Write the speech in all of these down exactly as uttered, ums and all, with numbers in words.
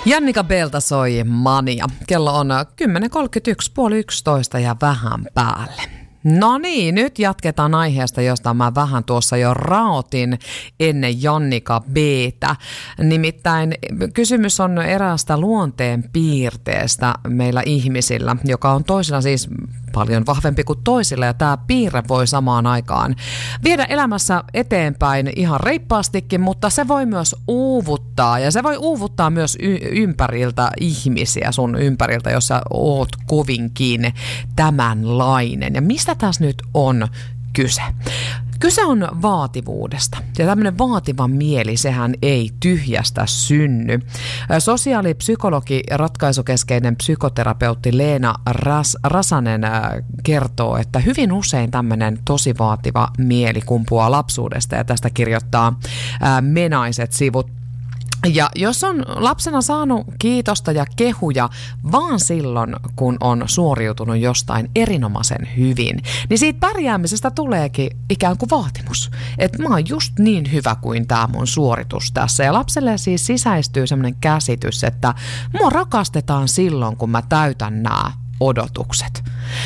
Jannika Belta soi Mania. Kello on kymmenen kolmekymmentäyksi, puoli yksitoista ja vähän päälle. No niin, nyt jatketaan aiheesta, josta mä vähän tuossa jo raotin ennen Jannika B:tä. Nimittäin kysymys on eräästä luonteen piirteestä meillä ihmisillä, joka on toisilla siis paljon vahvempi kuin toisilla, ja tämä piirre voi samaan aikaan viedä elämässä eteenpäin ihan reippaastikin, mutta se voi myös uuvuttaa, ja se voi uuvuttaa myös y- ympäriltä ihmisiä, sun ympäriltä, jos sä oot kovinkin tämänlainen. Ja mistä tässä nyt on kyse? Kyse on vaativuudesta, ja tämmöinen vaativa mieli, sehän ei tyhjästä synny. Sosiaalipsykologi, ratkaisukeskeinen psykoterapeutti Leena Ras- Rasanen kertoo, että hyvin usein tämmöinen tosi vaativa mieli kumpuaa lapsuudesta, ja tästä kirjoittaa Menaiset sivut. Ja jos on lapsena saanut kiitosta ja kehuja vaan silloin, kun on suoriutunut jostain erinomaisen hyvin, niin siitä pärjäämisestä tuleekin ikään kuin vaatimus. Että mä oon just niin hyvä kuin tää mun suoritus tässä. Ja lapselle siis sisäistyy semmoinen käsitys, että mua rakastetaan silloin, kun mä täytän nämä odotukset.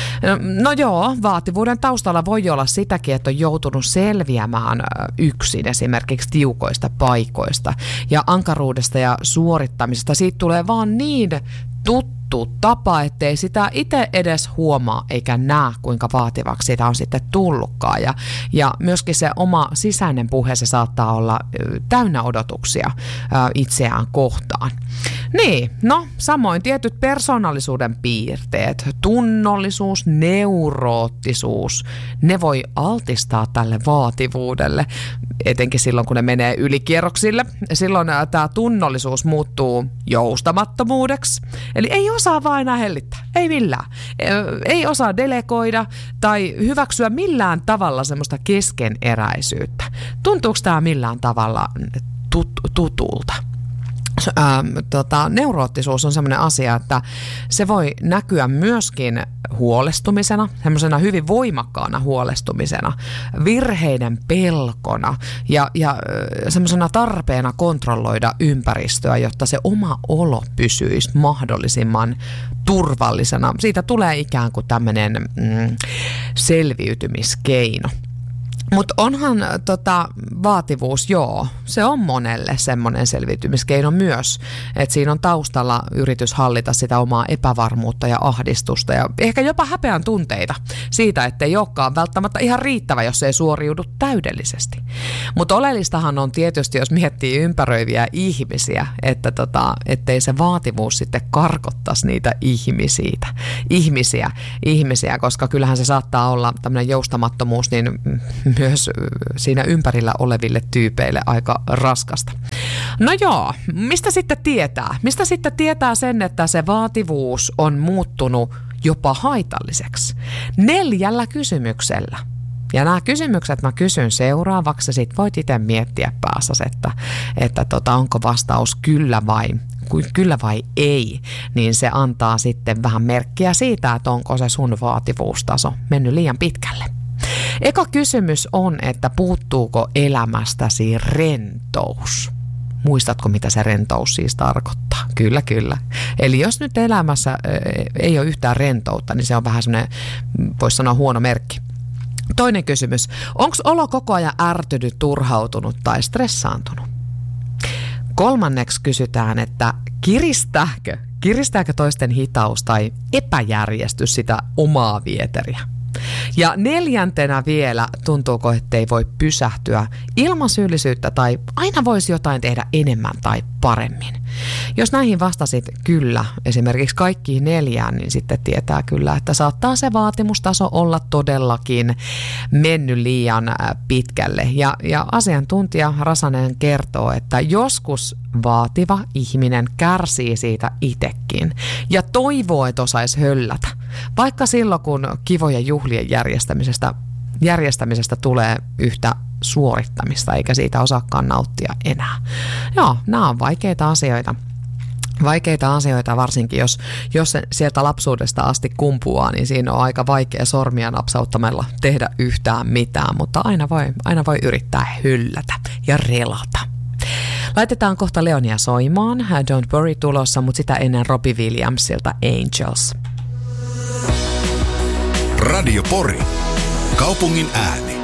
No joo, vaativuuden taustalla voi olla sitäkin, että on joutunut selviämään yksin esimerkiksi tiukoista paikoista ja ankaruudesta ja suorittamisesta. Siitä tulee vaan niin tuttu tapa, ettei sitä itse edes huomaa eikä näe, kuinka vaativaksi sitä on sitten tullutkaan. Ja, ja myöskin se oma sisäinen puhe, se saattaa olla täynnä odotuksia ää, itseään kohtaan. Niin, no samoin tietyt persoonallisuuden piirteet, tunnollisuus, neuroottisuus, ne voi altistaa tälle vaativuudelle, etenkin silloin, kun ne menee ylikierroksille. Silloin tämä tunnollisuus muuttuu joustamattomuudeksi, eli ei osaa vaan enää hellittää, ei millään. Ei osaa delegoida tai hyväksyä millään tavalla semmoista keskeneräisyyttä. Tuntuuko tämä millään tavalla tut- tutulta? Ähm, tota, neuroottisuus on sellainen asia, että se voi näkyä myöskin huolestumisena, semmoisena hyvin voimakkaana huolestumisena, virheiden pelkona ja, ja semmoisena tarpeena kontrolloida ympäristöä, jotta se oma olo pysyisi mahdollisimman turvallisena. Siitä tulee ikään kuin tämmöinen mm, selviytymiskeino. Mutta onhan tota, vaativuus, joo, se on monelle semmoinen selviytymiskeino myös, että siinä on taustalla yritys hallita sitä omaa epävarmuutta ja ahdistusta ja ehkä jopa häpeän tunteita siitä, että ei olekaan välttämättä ihan riittävä, jos se ei suoriudu täydellisesti. Mutta oleellistahan on tietysti, jos miettii ympäröiviä ihmisiä, että tota, ettei se vaativuus sitten karkottaisi niitä ihmisiä, ihmisiä, ihmisiä, koska kyllähän se saattaa olla tämmöinen joustamattomuus, niin myös siinä ympärillä oleville tyypeille aika raskasta. No joo, mistä sitten tietää? Mistä sitten tietää sen, että se vaativuus on muuttunut jopa haitalliseksi? Neljällä kysymyksellä. Ja nämä kysymykset mä kysyn seuraavaksi, ja sit voit itse miettiä päässäsi, että, että tota, onko vastaus kyllä vai, kyllä vai ei, niin se antaa sitten vähän merkkiä siitä, että onko se sun vaativuustaso mennyt liian pitkälle. Eka kysymys on, että puuttuuko elämästäsi rentous? Muistatko, mitä se rentous siis tarkoittaa? Kyllä, kyllä. Eli jos nyt elämässä ei ole yhtään rentoutta, niin se on vähän semmoinen, voisi sanoa, huono merkki. Toinen kysymys. Onko olo koko ajan ärtynyt, turhautunut tai stressaantunut? Kolmanneksi kysytään, että kiristääkö, kiristääkö toisten hitaus tai epäjärjestys sitä omaa vieteriä? Ja neljäntenä vielä, tuntuuko, ettei voi pysähtyä ilman syyllisyyttä tai aina voisi jotain tehdä enemmän tai paremmin. Jos näihin vastasit kyllä, esimerkiksi kaikkiin neljään, niin sitten tietää kyllä, että saattaa se vaatimustaso olla todellakin mennyt liian pitkälle. Ja, ja asiantuntija Rasanen kertoo, että joskus vaativa ihminen kärsii siitä itsekin ja toivoo, että osaisi höllätä. Vaikka silloin, kun kivojen juhlien järjestämisestä, järjestämisestä tulee yhtä suorittamista, eikä siitä osaakaan nauttia enää. Joo, nämä on vaikeita asioita. Vaikeita asioita varsinkin, jos, jos se sieltä lapsuudesta asti kumpuaa, niin siinä on aika vaikea sormia napsauttamalla tehdä yhtään mitään, mutta aina voi, aina voi yrittää hyllätä ja relata. Laitetaan kohta Leonia soimaan. Don't Worry tulossa, mutta sitä ennen Robbie Williamsilta Angels. Radio Pori. Kaupungin ääni.